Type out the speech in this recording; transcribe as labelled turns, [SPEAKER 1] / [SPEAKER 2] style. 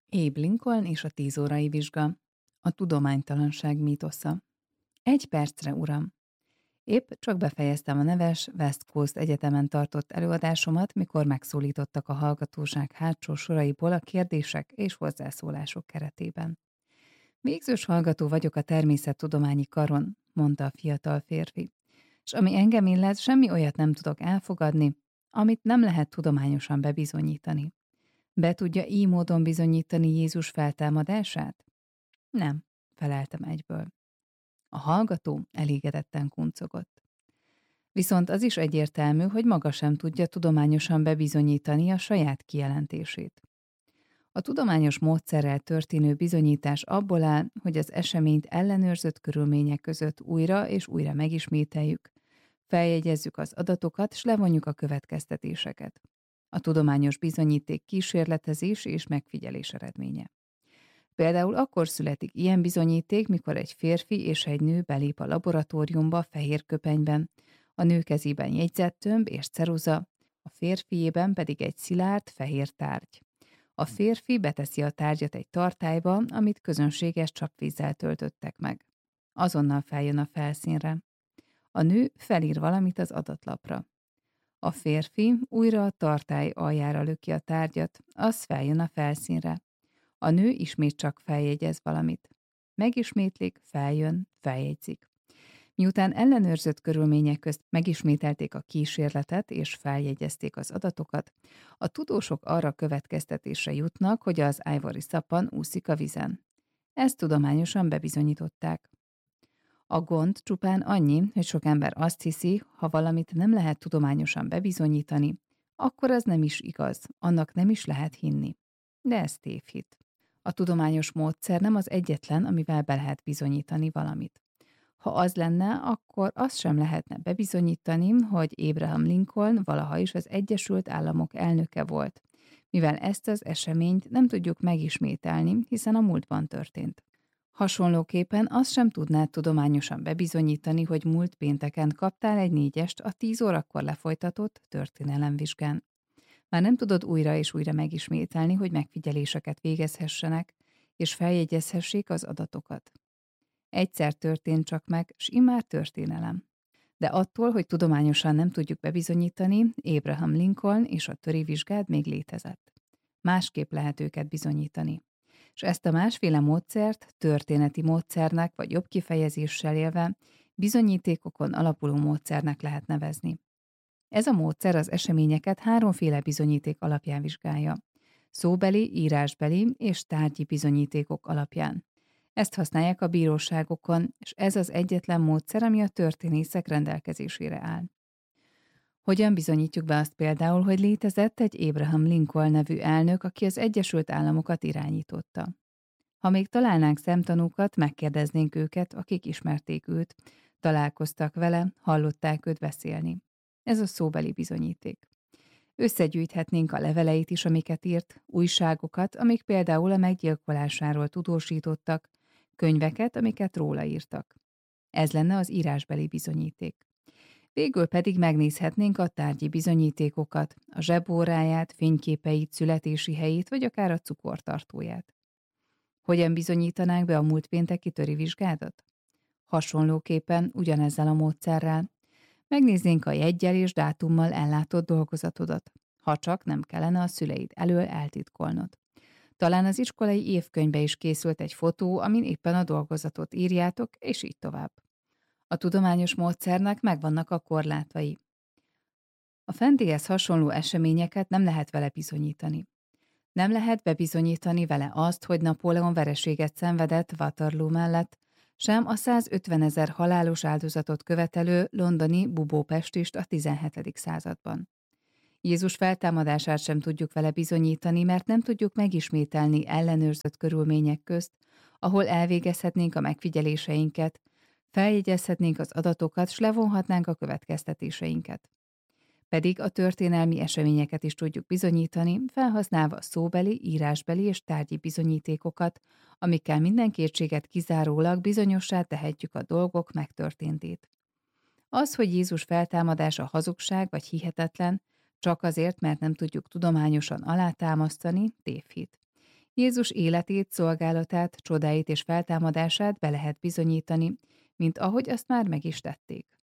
[SPEAKER 1] Abe Lincoln és a 10 órai vizsga. A tudománytalanság mítosza. Egy percre, uram! Épp csak befejeztem a neves West Coast Egyetemen tartott előadásomat, mikor megszólítottak a hallgatóság hátsó soraiból a kérdések és hozzászólások keretében. Végzős hallgató vagyok a természettudományi karon, mondta a fiatal férfi, és ami engem illet, semmi olyat nem tudok elfogadni, amit nem lehet tudományosan bebizonyítani. Be tudja így módon bizonyítani Jézus feltámadását? Nem, feleltem egyből. A hallgató elégedetten kuncogott. Viszont az is egyértelmű, hogy maga sem tudja tudományosan bebizonyítani a saját kijelentését. A tudományos módszerrel történő bizonyítás abból áll, hogy az eseményt ellenőrzött körülmények között újra és újra megismételjük, feljegyezzük az adatokat, s levonjuk a következtetéseket. A tudományos bizonyíték kísérletezés és megfigyelés eredménye. Például akkor születik ilyen bizonyíték, mikor egy férfi és egy nő belép a laboratóriumba fehér köpenyben, a nő kezében jegyzettömb és ceruza, a férfiében pedig egy szilárd, fehér tárgy. A férfi beteszi a tárgyat egy tartályba, amit közönséges csapvízzel töltöttek meg. Azonnal feljön a felszínre. A nő felír valamit az adatlapra. A férfi újra a tartály aljára löki a tárgyat, az feljön a felszínre. A nő ismét csak feljegyez valamit. Megismétlik, feljön, feljegyzik. Miután ellenőrzött körülmények közt megismételték a kísérletet és feljegyezték az adatokat, a tudósok arra következtetésre jutnak, hogy az Ivory szappan úszik a vizen. Ezt tudományosan bebizonyították. A gond csupán annyi, hogy sok ember azt hiszi, ha valamit nem lehet tudományosan bebizonyítani, akkor az nem is igaz, annak nem is lehet hinni. De ez tévhit. A tudományos módszer nem az egyetlen, amivel be lehet bizonyítani valamit. Ha az lenne, akkor azt sem lehetne bebizonyítani, hogy Abraham Lincoln valaha is az Egyesült Államok elnöke volt, mivel ezt az eseményt nem tudjuk megismételni, hiszen a múltban történt. Hasonlóképpen azt sem tudnád tudományosan bebizonyítani, hogy múlt pénteken kaptál egy 4-est a 10 órakor lefolytatott történelemvizsgán. Már nem tudod újra és újra megismételni, hogy megfigyeléseket végezhessenek, és feljegyezhessék az adatokat. Egyszer történt csak meg, s immár történelem. De attól, hogy tudományosan nem tudjuk bebizonyítani, Abraham Lincoln és a töri vizsgád még létezett. Másképp lehet őket bizonyítani. És ezt a másféle módszert történeti módszernek, vagy jobb kifejezéssel élve bizonyítékokon alapuló módszernek lehet nevezni. Ez a módszer az eseményeket háromféle bizonyíték alapján vizsgálja. Szóbeli, írásbeli és tárgyi bizonyítékok alapján. Ezt használják a bíróságokon, és ez az egyetlen módszer, ami a történészek rendelkezésére áll. Hogyan bizonyítjuk be azt például, hogy létezett egy Abraham Lincoln nevű elnök, aki az Egyesült Államokat irányította? Ha még találnánk szemtanúkat, megkérdeznénk őket, akik ismerték őt, találkoztak vele, hallották őt beszélni. Ez a szóbeli bizonyíték. Összegyűjthetnénk a leveleit is, amiket írt, újságokat, amik például a meggyilkolásáról tudósítottak, könyveket, amiket róla írtak. Ez lenne az írásbeli bizonyíték. Végül pedig megnézhetnénk a tárgyi bizonyítékokat, a zsebóráját, fényképeit, születési helyét, vagy akár a cukortartóját. Hogyan bizonyítanánk be a múlt pénteki töri vizsgádat? Hasonlóképpen ugyanezzel a módszerrel. Megnéznénk a jeggyel és dátummal ellátott dolgozatodat, ha csak nem kellene a szüleid elől eltitkolnod. Talán az iskolai évkönyvbe is készült egy fotó, amin éppen a dolgozatot írjátok, és így tovább. A tudományos módszernek megvannak a korlátai. A fentihez hasonló eseményeket nem lehet vele bizonyítani. Nem lehet bebizonyítani vele azt, hogy Napóleon vereséget szenvedett Waterloo mellett, sem a 150 000 halálos áldozatot követelő londoni bubópestist a 17. században. Jézus feltámadását sem tudjuk vele bizonyítani, mert nem tudjuk megismételni ellenőrzött körülmények közt, ahol elvégezhetnénk a megfigyeléseinket, feljegyezhetnénk az adatokat, s levonhatnánk a következtetéseinket. Pedig a történelmi eseményeket is tudjuk bizonyítani, felhasználva szóbeli, írásbeli és tárgyi bizonyítékokat, amikkel minden kétséget kizárólag bizonyossá tehetjük a dolgok megtörténtét. Az, hogy Jézus feltámadása hazugság vagy hihetetlen, csak azért, mert nem tudjuk tudományosan alátámasztani, tévhit. Jézus életét, szolgálatát, csodáit és feltámadását be lehet bizonyítani, mint ahogy azt már meg is tették.